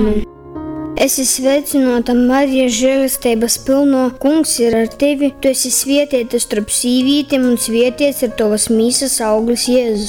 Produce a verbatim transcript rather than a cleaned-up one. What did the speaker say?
Āmen. Esi sveicināta, Marija, žēlastības pilno, Kungs ir ar tevi. Tu esi svētīta starp sīvītēm un svētīts ir tavas mīsas auglis, Jēzus.